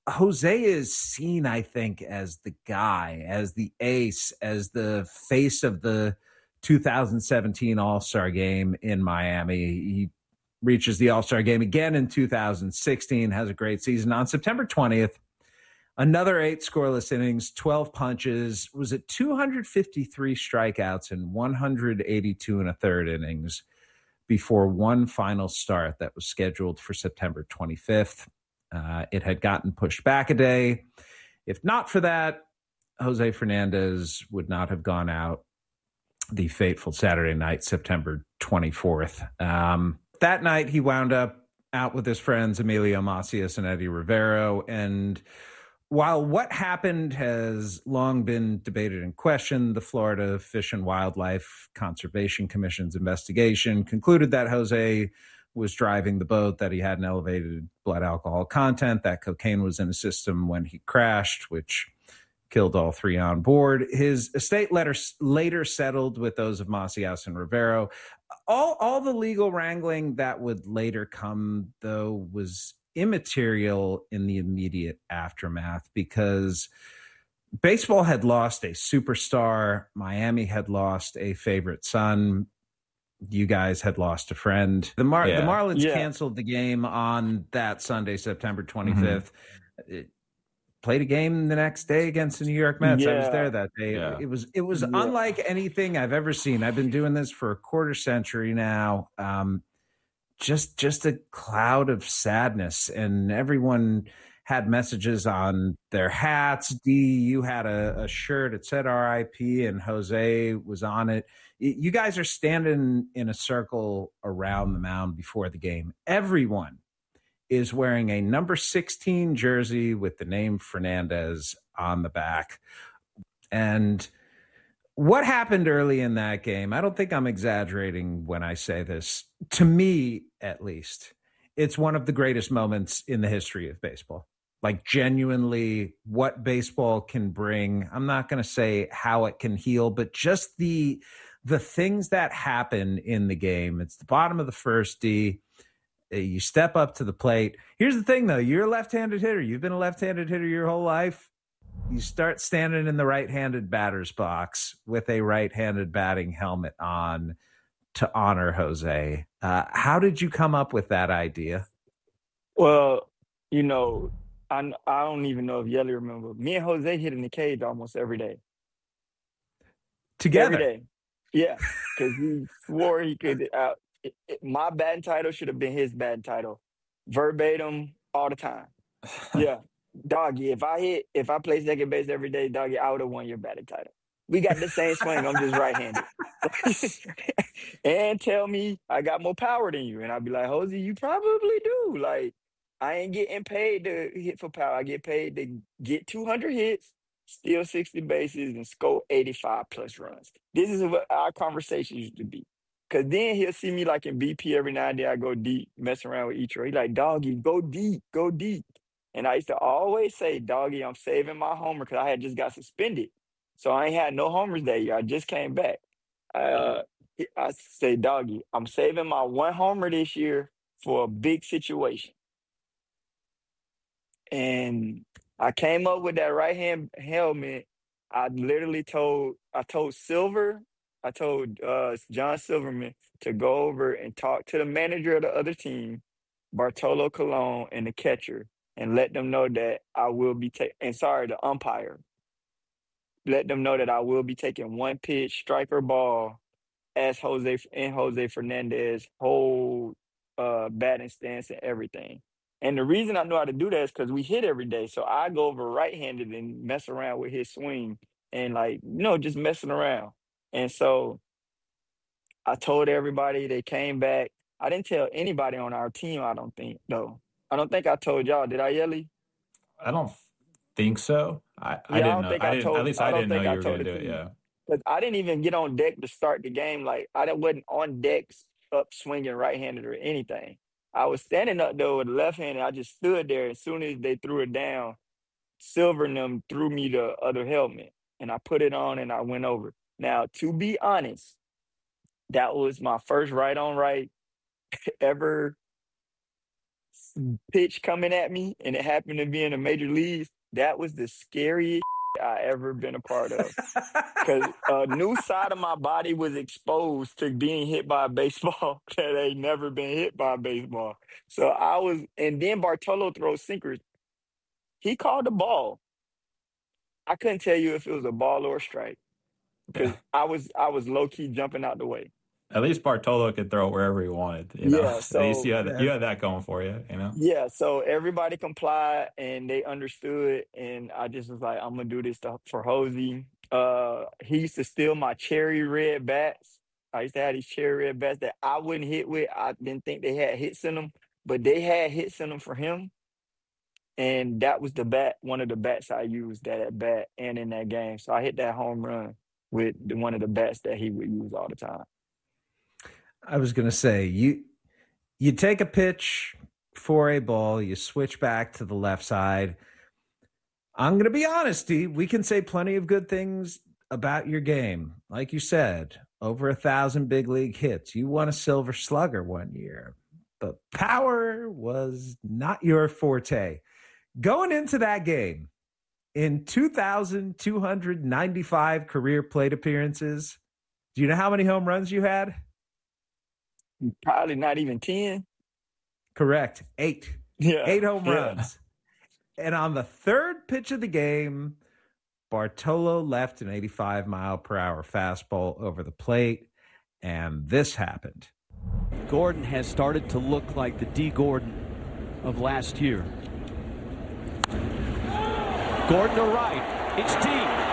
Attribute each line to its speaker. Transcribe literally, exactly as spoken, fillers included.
Speaker 1: Jose is seen, I think, as the guy, as the ace, as the face of the two thousand seventeen All-Star game in Miami. He reaches the All-Star game again in two thousand sixteen, has a great season. On September twentieth, another eight scoreless innings, twelve punches, was at two hundred fifty-three strikeouts in one hundred eighty-two and a third innings before one final start that was scheduled for September twenty-fifth. Uh, it had gotten pushed back a day. If not for that, Jose Fernandez would not have gone out the fateful Saturday night, September twenty-fourth. Um, that night, he wound up out with his friends Emilio Macias and Eddie Rivero. And while what happened has long been debated and questioned, the Florida Fish and Wildlife Conservation Commission's investigation concluded that Jose was driving the boat, that he had an elevated blood alcohol content, that cocaine was in his system when he crashed, which killed all three on board. His estate letter later settled with those of Macias and Rivero. All, all the legal wrangling that would later come, though, was immaterial in the immediate aftermath because baseball had lost a superstar. Miami had lost a favorite son. You guys had lost a friend. The, Mar- yeah. the Marlins yeah. canceled the game on that Sunday, September twenty-fifth. Mm-hmm. It played a game the next day against the New York Mets. Yeah. I was there that day. Yeah. It was it was yeah. unlike anything I've ever seen. I've been doing this for a quarter century now. Um, just just a cloud of sadness, and everyone had messages on their hats. D, you had a, a shirt that said R I P, and Jose was on it. You guys are standing in a circle around the mound before the game. Everyone is wearing a number sixteen jersey with the name Fernandez on the back. And what happened early in that game, I don't think I'm exaggerating when I say this. To me, at least, it's one of the greatest moments in the history of baseball. Like, genuinely, what baseball can bring. I'm not going to say how it can heal, but just the the things that happen in the game. It's the bottom of the first, D. You step up to the plate. Here's the thing, though. You're a left-handed hitter. You've been a left-handed hitter your whole life. You start standing in the right-handed batter's box with a right-handed batting helmet on to honor Jose. Uh, how did you come up with that idea?
Speaker 2: Well, you know, I, I don't even know if Yelly remember. Me and Jose hit in the cage almost every day.
Speaker 1: Together?
Speaker 2: Every day. Yeah, because he swore he could. Uh, it, it, my batting title should have been his batting title. Verbatim, all the time. Yeah. Doggy, if I hit, if I play second base every day, Doggy, I would have won your batting title. We got the same swing. I'm just right-handed. And tell me I got more power than you. And I'd be like, Jose, you probably do. Like, I ain't getting paid to hit for power. I get paid to get two hundred hits, steal sixty bases, and score eighty-five plus runs. This is what our conversation used to be. Because then he'll see me like in B P every now and then. I go deep, messing around with Ichiro. He's like, Doggy, go deep, go deep. And I used to always say, Doggy, I'm saving my homer because I had just got suspended. So I ain't had no homers that year. I just came back. Uh, I say, Doggy, I'm saving my one homer this year for a big situation. And I came up with that right hand helmet. I literally told, I told Silver, I told uh, John Silverman to go over and talk to the manager of the other team, Bartolo Colon, and the catcher, and let them know that I will be taking, and sorry, the umpire, let them know that I will be taking one pitch striker ball as Jose and Jose Fernandez whole uh, batting stance and everything. And the reason I know how to do that is because we hit every day. So I go over right-handed and mess around with his swing and, like, you know, just messing around. And so I told everybody, they came back. I didn't tell anybody on our team, I don't think, though. I don't think I told y'all. Did I, Yelly?
Speaker 3: I don't think so. I,
Speaker 2: Yeah,
Speaker 3: I
Speaker 2: I
Speaker 3: didn't
Speaker 2: don't
Speaker 3: know.
Speaker 2: think
Speaker 3: I
Speaker 2: I
Speaker 3: didn't. At
Speaker 2: told.
Speaker 3: least
Speaker 2: I
Speaker 3: I
Speaker 2: don't
Speaker 3: didn't know
Speaker 2: think
Speaker 3: you
Speaker 2: I
Speaker 3: were going
Speaker 2: told
Speaker 3: to
Speaker 2: the
Speaker 3: do it.
Speaker 2: team
Speaker 3: Yeah.
Speaker 2: because I didn't even get on deck to start the game. Like, I didn't- wasn't on deck up swinging right-handed or anything. I was standing up though with the left-handed. I just stood there. As soon as they threw it down, Silver and them threw me the other helmet, and I put it on and I went over. Now, to be honest, that was my first right on right ever pitch coming at me, and it happened to be in the major leagues, that was the scariest I ever been a part of. Because a new side of my body was exposed to being hit by a baseball that ain't never been hit by a baseball. So I was, and then Bartolo throws sinkers. He called the ball. I couldn't tell you if it was a ball or a strike because
Speaker 3: Yeah.
Speaker 2: I was I was low key jumping out the way.
Speaker 3: At least Bartolo could throw it wherever he wanted. You know,
Speaker 2: Yeah,
Speaker 3: at least
Speaker 2: so
Speaker 3: you had that, you had that going for you. You know.
Speaker 2: yeah, so everybody complied and they understood, and I just was like, I'm gonna do this to, for Hosey. Uh, he used to steal my cherry red bats. I used to have these cherry red bats that I wouldn't hit with. I didn't think they had hits in them, but they had hits in them for him. And that was the bat, one of the bats I used that at bat and in that game. So I hit that home run with the, one of the bats that he would use all the time.
Speaker 1: I was going to say, you you take a pitch for a ball, you switch back to the left side. I'm going to be honest, Steve, we can say plenty of good things about your game. Like you said, over a thousand big league hits. You won a Silver Slugger one year, but power was not your forte. Going into that game, in two thousand two hundred ninety-five career plate appearances, do you know how many home runs you had?
Speaker 2: Probably not even ten.
Speaker 1: Correct. Eight.
Speaker 2: Yeah.
Speaker 1: Eight home
Speaker 2: yeah.
Speaker 1: runs. And on the third pitch of the game, Bartolo left an eighty-five mile per hour fastball over the plate, and this happened.
Speaker 4: Gordon has started to look like the D. Gordon of last year. Gordon to right. It's deep.